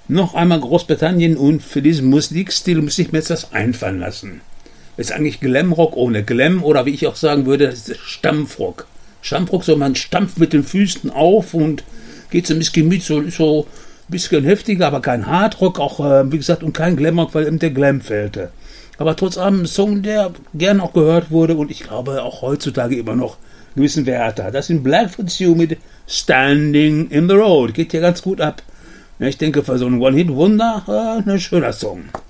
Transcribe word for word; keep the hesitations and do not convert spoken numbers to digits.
Noch einmal Großbritannien und für diesen Musikstil muss ich mir jetzt was einfallen lassen. Ist eigentlich Glamrock ohne Glam oder wie ich auch sagen würde, das ist Stampfrock. Stampfrock, so man stampft mit den Füßen auf und geht so ein bisschen mit, so, so ein bisschen heftiger, aber kein Hardrock, auch äh, wie gesagt, und kein Glamrock, weil eben der Glam fehlte. Aber trotz allem ein Song, der gern auch gehört wurde und ich glaube auch heutzutage immer noch gewissen Wert hat. Das sind Blackfoot Sue mit Standing in the Road. Geht ja ganz gut ab. Ich denke, für so einen One-Hit-Wunder äh, ein schöner Song.